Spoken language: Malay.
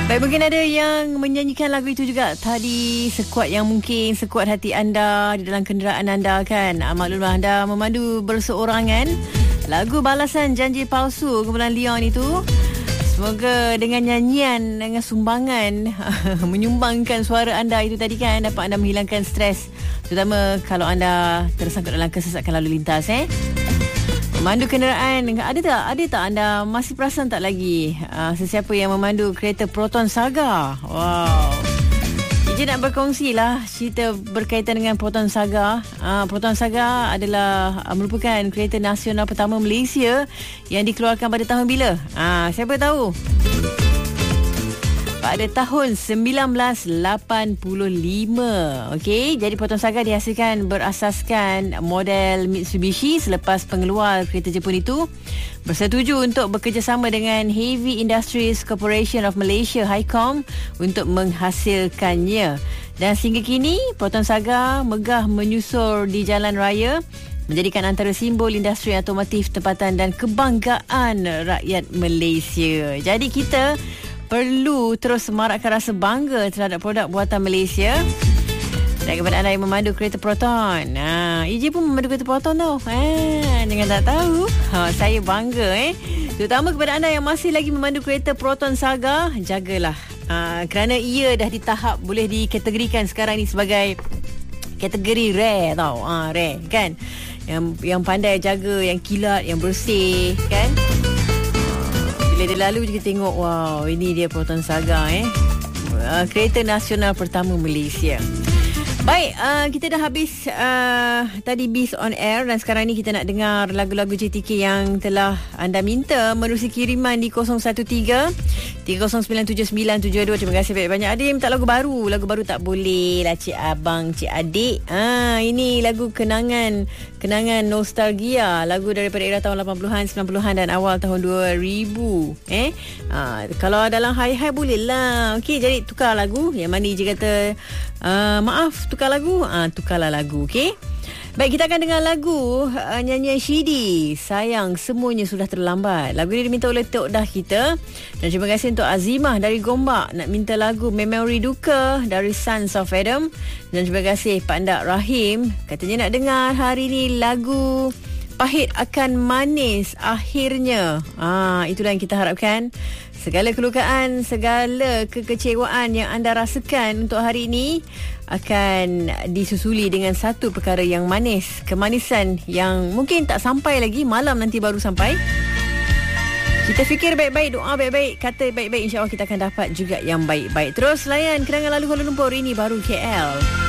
Baik, mungkin ada yang menyanyikan lagu itu juga tadi, sekuat yang mungkin sekuat hati anda di dalam kenderaan anda kan. Maklumlah anda memandu berseorangan. Lagu Balasan Janji Palsu kumpulan Leon itu. Semoga dengan nyanyian, dengan sumbangan menyumbangkan suara anda itu tadi kan, dapat anda menghilangkan stres, terutama kalau anda tersangkut dalam kesesakan lalu lintas. Memandu kenderaan, ada tak anda masih perasan tak lagi sesiapa yang memandu kereta Proton Saga? Wow. Ije nak berkongsi lah cerita berkaitan dengan Proton Saga. Proton Saga adalah merupakan kereta nasional pertama Malaysia yang dikeluarkan pada tahun bila? Siapa tahu? Pada tahun 1985. Okey, jadi Proton Saga dihasilkan berasaskan model Mitsubishi selepas pengeluar kereta Jepun itu bersetuju untuk bekerjasama dengan Heavy Industries Corporation of Malaysia (HICOM) untuk menghasilkannya. Dan sehingga kini Proton Saga megah menyusur di jalan raya, menjadikan antara simbol industri otomotif tempatan dan kebanggaan rakyat Malaysia. Jadi kita perlu terus semarakkan rasa bangga terhadap produk buatan Malaysia. Dan kepada anda yang memandu kereta Proton, Ije pun memandu kereta Proton tau. Jangan tak tahu. Saya bangga terutama kepada anda yang masih lagi memandu kereta Proton Saga, jagalah. Kerana ia dah di tahap boleh dikategorikan sekarang ni sebagai kategori rare tau. Rare kan. Yang pandai jaga, yang kilat, yang bersih kan. Bila dia lalu kita tengok, wow, ini dia Proton Saga kereta nasional pertama Malaysia. Baik, kita dah habis tadi Biz on Air, dan sekarang ni kita nak dengar lagu-lagu JTK yang telah anda minta menerusi kiriman di 013-3097-972. Terima kasih banyak-banyak. Ada yang minta lagu baru. Lagu baru tak boleh lah, cik abang, cik adik. Ini lagu kenangan nostalgia, lagu daripada era tahun 80-an, 90-an dan awal tahun 2000. Kalau dalam hai-hai boleh lah. Okey, jadi tukar lagu. Yang mana je kata maaf, tukar lagu, tukarlah lagu. Okey, baik, kita akan dengar lagu nyanyian Shidi, Sayang Semuanya Sudah Terlambat. Lagu ini diminta oleh Tok Dah kita. Dan terima kasih untuk Azimah dari Gombak nak minta lagu Memory Duka dari Sons of Adam. Dan terima kasih Pak Ndak Rahim, katanya nak dengar hari ini lagu Pahit Akan Manis Akhirnya. Itulah yang kita harapkan. Segala kelukaan, segala kekecewaan yang anda rasakan untuk hari ini akan disusuli dengan satu perkara yang manis. Kemanisan yang mungkin tak sampai lagi, malam nanti baru sampai. Kita fikir baik-baik, doa baik-baik, kata baik-baik, insya-Allah kita akan dapat juga yang baik-baik. Terus layan Kenangan Lalu Kuala Lumpur, ini baru KL.